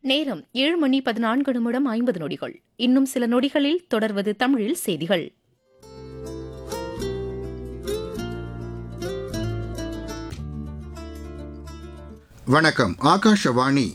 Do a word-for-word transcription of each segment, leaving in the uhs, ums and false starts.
நேரம் ஏழு மணி பதினான்கு நிமிடம் ஐம்பது நொடிகள். இன்னும் சில நொடிகளில் தொடர்வது தமிழில் செய்திகள். வணக்கம். ஆகாஷவாணி.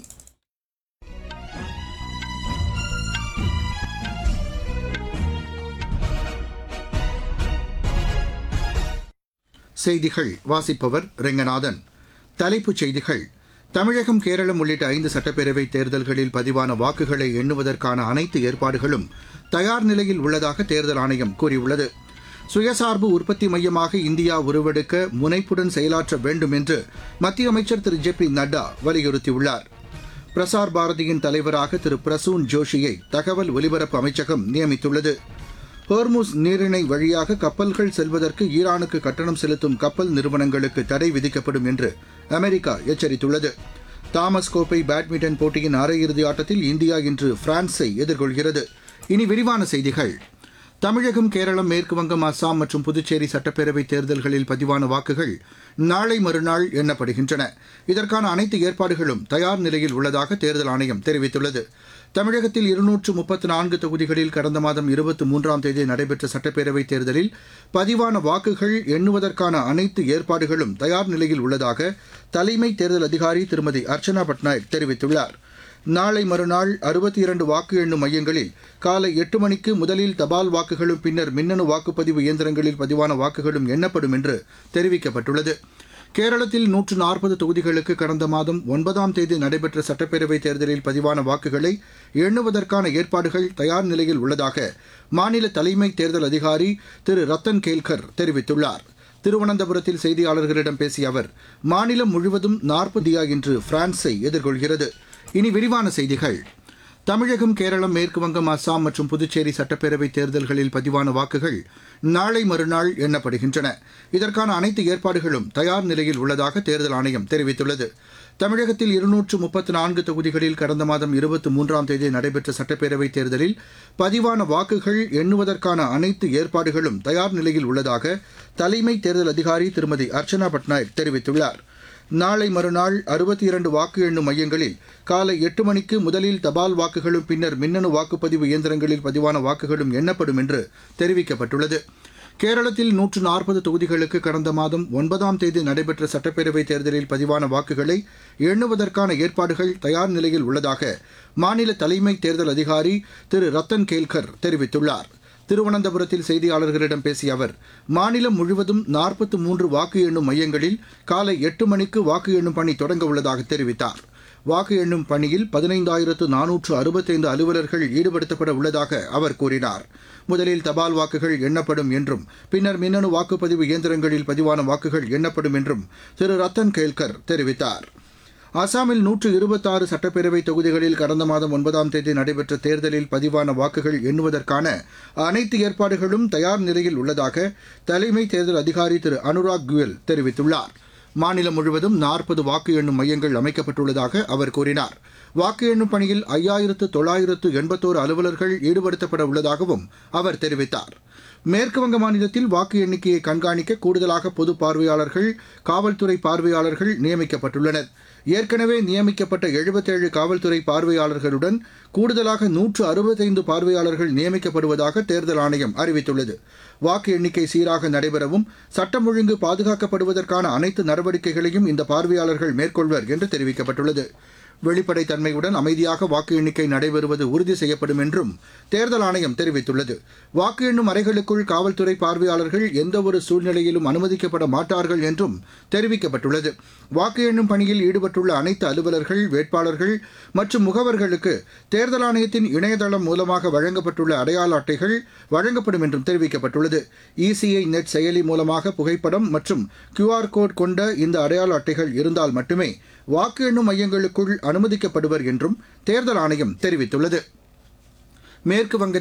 செய்திகள் வாசிப்பவர் ரெங்கநாதன். தலைப்புச் செய்திகள். தமிழகம், கேரளம் உள்ளிட்ட ஐந்து சட்டப்பேரவை தேர்தல்களில் பதிவான வாக்குகளை எண்ணுவதற்கான அனைத்து ஏற்பாடுகளும் தயார் நிலையில் உள்ளதாக தேர்தல் ஆணையம் கூறியுள்ளது. சுயசார்பு உற்பத்தி மையமாக இந்தியா உருவெடுக்க முனைப்புடன் செயலாற்ற வேண்டும் என்று மத்திய அமைச்சர் திரு ஜே பி நட்டா வலியுறுத்தியுள்ளார். பிரசார் பாரதியின் தலைவராக திரு பிரசூன் ஜோஷியை தகவல் ஒலிபரப்பு அமைச்சகம் நியமித்துள்ளது. ஹோர்முஸ் நீரிணை வழியாக கப்பல்கள் செல்வதற்கு ஈரானுக்கு கட்டணம் செலுத்தும் கப்பல் நிறுவனங்களுக்கு தடை விதிக்கப்படும் என்று அமெரிக்கா எச்சரித்துள்ளது. தாமஸ் கோப்பை பேட்மிண்டன் போட்டியின் அரையிறுதி ஆட்டத்தில் இந்தியா இன்று பிரான்ஸை எதிர்கொள்கிறது. இனி விரிவான செய்திகள். தமிழகம், கேரளம், மேற்குவங்கம், அஸ்ஸாம் மற்றும் புதுச்சேரி சட்டப்பேரவை தேர்தல்களில் பதிவான வாக்குகள் நாளை மறுநாள் எண்ணப்படுகின்றன. இதற்கான அனைத்து ஏற்பாடுகளும் தயார் நிலையில் உள்ளதாக தேர்தல் ஆணையம் தெரிவித்துள்ளது. தமிழகத்தில் இருநூற்று முப்பத்து நான்கு தொகுதிகளில் கடந்த மாதம் இருபத்தி மூன்றாம் தேதி நடைபெற்ற சட்டப்பேரவைத் தேர்தலில் பதிவான வாக்குகள் எண்ணுவதற்கான அனைத்து ஏற்பாடுகளும் தயார் நிலையில் உள்ளதாக தலைமை தேர்தல் அதிகாரி திருமதி அர்ச்சனா பட்நாயக் தெரிவித்துள்ளார். நாளை மறுநாள் அறுபத்தி இரண்டு வாக்கு எண்ணும் மையங்களில் காலை எட்டு மணிக்கு முதலில் தபால் வாக்குகளும் பின்னர் மின்னணு வாக்குப்பதிவு இயந்திரங்களில் பதிவான வாக்குகளும் எண்ணப்படும் என்று தெரிவிக்கப்பட்டுள்ளது. கேரளத்தில் நூற்று நாற்பது தொகுதிகளுக்கு கடந்த மாதம் ஒன்பதாம் தேதி நடைபெற்ற சட்டப்பேரவைத் தேர்தலில் பதிவான வாக்குகளை எண்ணுவதற்கான ஏற்பாடுகள் தயார் நிலையில் உள்ளதாக மாநில தலைமை தேர்தல் அதிகாரி திரு ரத்தன் கேல்கர் தெரிவித்துள்ளார். திருவனந்தபுரத்தில் செய்தியாளர்களிடம் பேசிய அவர், மாநிலம் முழுவதும் நாற்பது இன்று பிரான்ஸை எதிர்கொள்கிறது. இனி விரிவான செய்திகள். தமிழகம், கேரளம், மேற்குவங்கம், அஸ்ஸாம் மற்றும் புதுச்சேரி சட்டப்பேரவைத் தேர்தல்களில் பதிவான வாக்குகள் நாளை மறுநாள் எண்ணப்படுகின்றன. இதற்கான அனைத்து ஏற்பாடுகளும் தயார் நிலையில் உள்ளதாக தேர்தல் ஆணையம் தெரிவித்துள்ளது. தமிழகத்தில் இருநூற்று முப்பத்து நான்கு தொகுதிகளில் கடந்த மாதம் இருபத்தி மூன்றாம் தேதி நடைபெற்ற சட்டப்பேரவைத் தேர்தலில் பதிவான வாக்குகள் எண்ணுவதற்கான அனைத்து ஏற்பாடுகளும் தயார் நிலையில் உள்ளதாக தலைமை தேர்தல் அதிகாரி திருமதி அர்ச்சனா பட்நாயக் தெரிவித்துள்ளார். நாளை மறுநாள் அறுபத்தி இரண்டு வாக்கு எண்ணும் மையங்களில் காலை எட்டு மணிக்கு முதலில் தபால் வாக்குகளும் பின்னர் மின்னணு வாக்குப்பதிவு இயந்திரங்களில் பதிவான வாக்குகளும் எண்ணப்படும் என்று தெரிவிக்கப்பட்டுள்ளது. கேரளத்தில் நூற்று நாற்பது தொகுதிகளுக்கு கடந்த மாதம் ஒன்பதாம் தேதி நடைபெற்ற சட்டப்பேரவைத் தேர்தலில் பதிவான வாக்குகளை எண்ணுவதற்கான ஏற்பாடுகள் தயார் நிலையில் உள்ளதாக மாநில தலைமை தேர்தல் அதிகாரி திரு ரத்தன் கேல்கர் தெரிவித்துள்ளார். திருவனந்தபுரத்தில் செய்தியாளர்களிடம் பேசிய அவர், மாநிலம் முழுவதும் நாற்பத்தி மூன்று வாக்கு எண்ணும் மையங்களில் காலை எட்டு மணிக்கு வாக்கு எண்ணும் பணி தொடங்க உள்ளதாக தெரிவித்தார். வாக்கு எண்ணும் பணியில் பதினைந்தாயிரத்து நானூற்று அறுபத்தைந்து அலுவலர்கள் ஈடுபடுத்தப்பட உள்ளதாக அவர் கூறினார். முதலில் தபால் வாக்குகள் எண்ணப்படும் என்றும் பின்னர் மின்னணு வாக்குப்பதிவு இயந்திரங்களில் பதிவான வாக்குகள் எண்ணப்படும் என்றும் திரு ரத்தன் கேல்கர் தெரிவித்தார். அசாமில் நூற்று இருபத்தாறு சட்டப்பேரவை தொகுதிகளில் கடந்த மாதம் ஒன்பதாம் தேதி நடைபெற்ற தேர்தலில் பதிவான வாக்குகள் எண்ணுவதற்கான அனைத்து ஏற்பாடுகளும் தயார் நிலையில் உள்ளதாக தலைமை தேர்தல் அதிகாரி திரு அனுராக் குயல் தெரிவித்துள்ளார். மாநிலம் முழுவதும் நாற்பது வாக்கு எண்ணும் மையங்கள் அமைக்கப்பட்டுள்ளதாக அவர் கூறினார். வாக்கு எண்ணும் பணியில் ஐயாயிரத்து தொள்ளாயிரத்து எண்பத்தோரு அலுவலர்கள் ஈடுபடுத்தப்பட உள்ளதாகவும் அவர் தெரிவித்தார். மேற்குவங்க மாநிலத்தில் வாக்கு எண்ணிக்கையை கண்காணிக்க கூடுதலாக பொது பார்வையாளர்கள், காவல்துறை பார்வையாளர்கள் நியமிக்கப்பட்டுள்ளனர். ஏற்கனவே நியமிக்கப்பட்ட எழுபத்தேழு காவல்துறை பார்வையாளர்களுடன் கூடுதலாக நூற்று அறுபத்தைந்து பார்வையாளர்கள் நியமிக்கப்படுவதாக தேர்தல் ஆணையம் அறிவித்துள்ளது. வாக்கு எண்ணிக்கை சீராக நடைபெறவும் சட்டம் ஒழுங்கு பாதுகாக்கப்படுவதற்கான அனைத்து நடவடிக்கைகளையும் இந்த பார்வையாளர்கள் மேற்கொள்வர் என்று தெரிவிக்கப்பட்டுள்ளது. வெளிப்படைத்தன்மையுடன் அமைதியாக வாக்கு எண்ணிக்கை நடைபெறுவது உறுதி செய்யப்படும் என்றும் தேர்தல் ஆணையம் தெரிவித்துள்ளது. வாக்கு எண்ணும் அறைகளுக்குள் காவல்துறை பார்வையாளர்கள் எந்தவொரு சூழ்நிலையிலும் அனுமதிக்கப்பட மாட்டார்கள் என்றும் தெரிவிக்கப்பட்டுள்ளது. வாக்கு எண்ணும் பணியில் ஈடுபட்டுள்ள அனைத்து அலுவலர்கள், வேட்பாளர்கள் மற்றும் முகவர்களுக்கு தேர்தல் ஆணையத்தின் இணையதளம் மூலமாக வழங்கப்பட்டுள்ள அடையாள அட்டைகள் வழங்கப்படும் என்றும் தெரிவிக்கப்பட்டுள்ளது. இசிஐ நெட் செயலி மூலமாக புகைப்படம் மற்றும் கியூஆர் கோட் கொண்ட இந்த அடையாள அட்டைகள் இருந்தால் மட்டுமே வாக்கு எண்ணும் மையங்களுக்குள் அனுமதிக்கப்படுவர் என்றும் தேர்தல் ஆணையம் தெரிவித்துள்ளது. மேற்கு வங்கத்தில்